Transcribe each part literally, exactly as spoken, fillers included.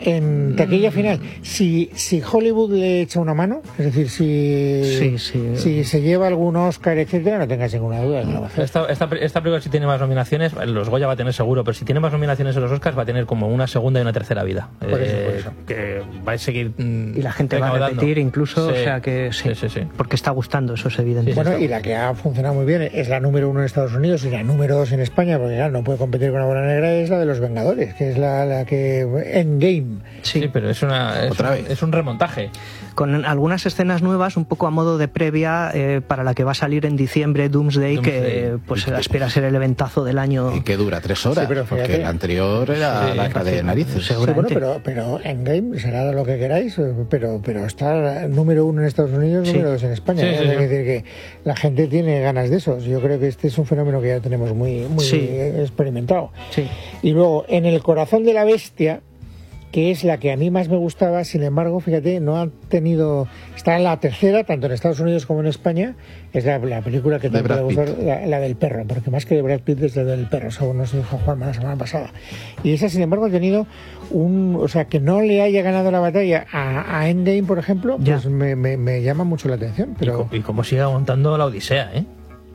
en taquilla final, si, si Hollywood le echa una mano, es decir, si, sí, sí. si se lleva algún Oscar, etcétera, no tengas ninguna duda de que lo va a hacer. Esta, esta, esta película, si tiene más nominaciones, los Goya va a tener seguro, pero si tiene más nominaciones en los Oscars, va a tener como una segunda y una tercera vida. Por eso, eh, por eso. Que va a seguir. Mm, y la gente va a repetir incluso, sí. o sea que sí, sí, sí, sí. porque está gustando, eso es evidente. Sí, bueno, y la que ha funcionado muy bien es la número uno en Estados Unidos y la número dos en España, porque claro, no puede competir con la Bola Negra, es la de los Vengadores, que es la, la que Endgame. Sí, sí, pero es una es, Otra vez. es un remontaje. Con algunas escenas nuevas, un poco a modo de previa eh, para la que va a salir en diciembre, Doomsday, Doomsday. que pues espera ser el eventazo del año. Y que dura tres horas, Sí, pero fíjate, porque el anterior era sí, la cara de narices. Sí, bueno, pero, pero Endgame será lo que queráis, pero, pero está número uno en Estados Unidos, Sí. número dos en España. Sí, ¿eh? sí, Es sí. decir, que la gente tiene ganas de eso. Yo creo que este es un fenómeno que ya tenemos muy, muy Sí. experimentado. Sí. Y luego, en El corazón de la bestia, que es la que a mí más me gustaba, sin embargo, fíjate, no ha tenido... Está en la tercera, tanto en Estados Unidos como en España, es la, la película que te De puede Brad gustar, la, la del perro, porque más que de Brad Pitt es la del perro, según nos dijo Juanma la semana pasada. Y esa, sin embargo, ha tenido un... O sea, que no le haya ganado la batalla a, a Endgame, por ejemplo, pues me, me, me llama mucho la atención. Pero... Y, co- y cómo sigue aguantando la Odisea, ¿eh?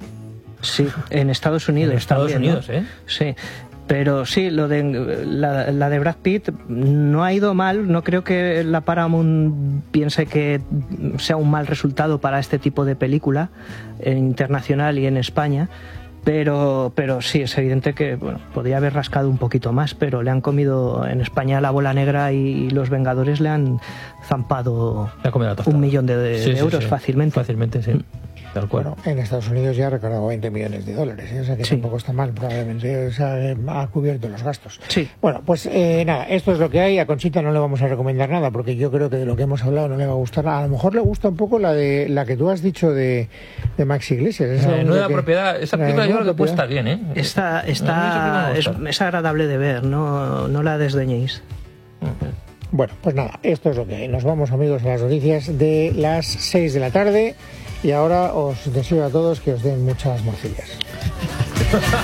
Sí, en Estados Unidos. En Estados también, Unidos, ¿no? ¿eh? Sí. Pero sí, lo de la, la de Brad Pitt no ha ido mal. No creo que la Paramount piense que sea un mal resultado para este tipo de película en internacional y en España. Pero, pero sí, es evidente que bueno, podría haber rascado un poquito más, pero le han comido en España la Bola Negra y los Vengadores le han zampado Le ha comido la tostada. un millón de, de Sí, sí, euros sí. fácilmente. Fácilmente, sí. Tal cual. Bueno, en Estados Unidos ya ha recargado veinte millones de dólares, ¿eh? O sea que Sí. tampoco está mal, probablemente, o sea, eh, ha cubierto los gastos. Sí. Bueno, pues eh, nada, esto es lo que hay. A Conchita no le vamos a recomendar nada, porque yo creo que de lo que hemos hablado no le va a gustar nada. A lo mejor le gusta un poco la de la que tú has dicho de, de Max Iglesias. Esa Eh, única nueva que- propiedad. Esa la de película yo nueva creo que puede propiedad. estar bien, ¿eh? Está, A mí esa está, película es, me gusta. es agradable de ver, no, no la desdeñéis. Bueno, pues nada, esto es lo que hay. Nos vamos, amigos, a las noticias de las seis de la tarde. Y ahora os deseo a todos que os den muchas morcillas.